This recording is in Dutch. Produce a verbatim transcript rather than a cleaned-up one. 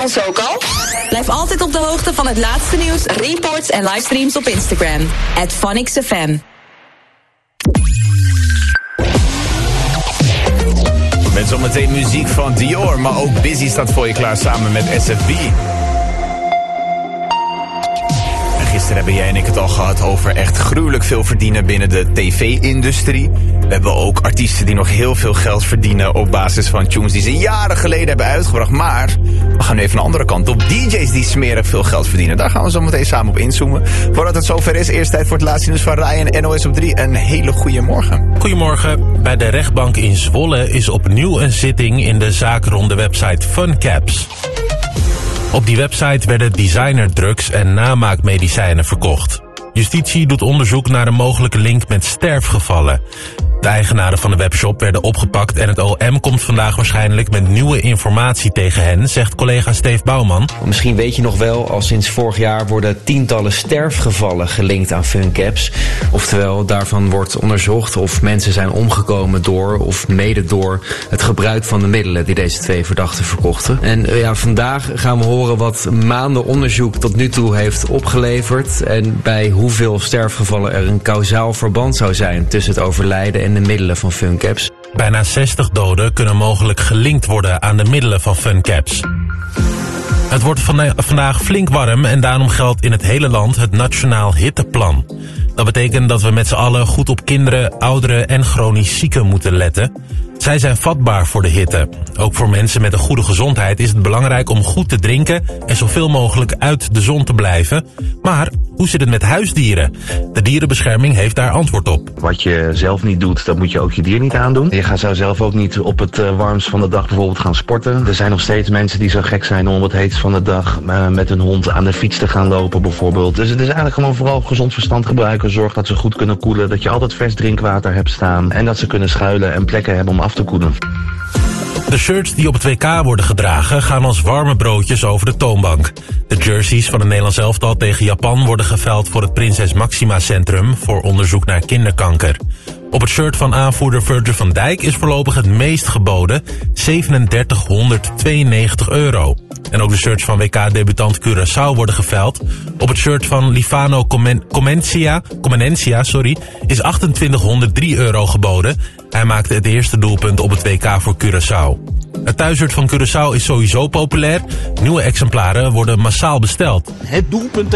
Ons ook al? Blijf altijd op de hoogte van het laatste nieuws, reports en livestreams op Instagram. at Phonics F M. Met zometeen muziek van Dior, maar ook Busy staat voor je klaar samen met S F B. En gisteren hebben jij en ik het al gehad over echt gruwelijk veel verdienen binnen de tv-industrie. We hebben ook artiesten die nog heel veel geld verdienen op basis van tunes die ze jaren geleden hebben uitgebracht. Maar we gaan nu even een andere kant op. D J's die smerig veel geld verdienen. Daar gaan we zo meteen samen op inzoomen. Voordat het zover is, eerst tijd voor het laatste nieuws van Ryan, N O S op drie. Een hele goede morgen. Goedemorgen. Bij de rechtbank in Zwolle is opnieuw een zitting in de zaak rond de website Funcaps. Op die website werden designerdrugs en namaakmedicijnen verkocht. Justitie doet onderzoek naar een mogelijke link met sterfgevallen. De eigenaren van de webshop werden opgepakt en het O M komt vandaag waarschijnlijk met nieuwe informatie tegen hen, zegt collega Steve Bouwman. Misschien weet je nog wel, al sinds vorig jaar worden tientallen sterfgevallen gelinkt aan Funcaps. Oftewel, daarvan wordt onderzocht of mensen zijn omgekomen door of mede door het gebruik van de middelen die deze twee verdachten verkochten. En uh, ja, vandaag gaan we horen wat maanden onderzoek tot nu toe heeft opgeleverd en bij hoeveel sterfgevallen er een kausaal verband zou zijn tussen het overlijden en de middelen van Funcaps. Bijna zestig doden kunnen mogelijk gelinkt worden aan de middelen van Funcaps. Het wordt vana- vandaag flink warm en daarom geldt in het hele land het Nationaal Hitteplan. Dat betekent dat we met z'n allen goed op kinderen, ouderen en chronisch zieken moeten letten. Zij zijn vatbaar voor de hitte. Ook voor mensen met een goede gezondheid is het belangrijk om goed te drinken en zoveel mogelijk uit de zon te blijven. Maar hoe zit het met huisdieren? De dierenbescherming heeft daar antwoord op. Wat je zelf niet doet, dat moet je ook je dier niet aandoen. Je gaat zou zelf ook niet op het uh, warmst van de dag bijvoorbeeld gaan sporten. Er zijn nog steeds mensen die zo gek zijn om op het heetst van de dag uh, met hun hond aan de fiets te gaan lopen bijvoorbeeld. Dus het is eigenlijk gewoon vooral gezond verstand gebruiken. Zorg dat ze goed kunnen koelen, dat je altijd vers drinkwater hebt staan en dat ze kunnen schuilen en plekken hebben om af te koelen. De shirts die op het W K worden gedragen gaan als warme broodjes over de toonbank. De jerseys van het Nederlands elftal tegen Japan worden geveild voor het Prinses Maxima Centrum voor onderzoek naar kinderkanker. Op het shirt van aanvoerder Virgil van Dijk is voorlopig het meest geboden, zevenendertighonderdtweeënnegentig euro. En ook de shirts van W K-debutant Curaçao worden geveild. Op het shirt van Livano Comen- Comencia, Comenencia sorry, is achtentwintighonderddrie euro geboden. Hij maakte het eerste doelpunt op het W K voor Curaçao. Het thuisshirt van Curaçao is sowieso populair. Nieuwe exemplaren worden massaal besteld. Het doelpunt